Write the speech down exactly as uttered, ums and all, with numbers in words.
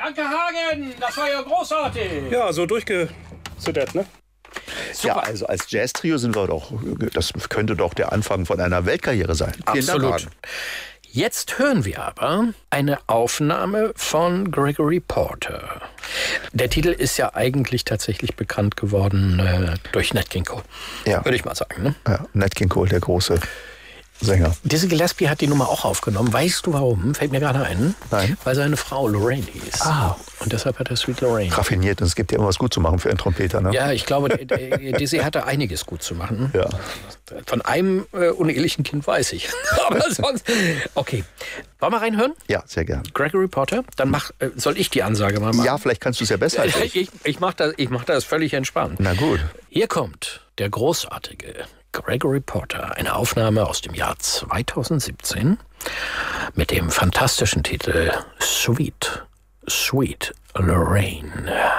Danke, Hagen. Das war ja großartig. Ja, so durchgezittert, ne? Super. Ja, also als Jazz-Trio sind wir doch, das könnte doch der Anfang von einer Weltkarriere sein. Vielen Absolut. Dank, Hagen. Jetzt hören wir aber eine Aufnahme von Gregory Porter. Der Titel ist ja eigentlich tatsächlich bekannt geworden äh, durch Nat King Cole, ja. würde ich mal sagen. Ne? Ja, Nat King Cole, der große Sänger. Dizzy Gillespie hat die Nummer auch aufgenommen. Weißt du warum? Fällt mir gerade ein. Nein. Weil seine Frau Lorraine ist. Ah. Und deshalb hat er Sweet Lorraine. Raffiniert, und es gibt ja immer was gut zu machen für einen Trompeter, ne? Ja, ich glaube, Dizzy hatte einiges gut zu machen. Ja. Von einem äh, unehelichen Kind weiß ich. Aber sonst... Okay. Wollen wir reinhören? Ja, sehr gern. Gregory Porter? Dann mach, äh, soll ich die Ansage mal machen? Ja, vielleicht kannst du es ja besser als ich. Ich, ich mache das, ich mach das völlig entspannt. Na gut. Hier kommt der großartige Gregory Porter, eine Aufnahme aus dem Jahr zweitausendsiebzehn mit dem fantastischen Titel Sweet, Sweet Lorraine.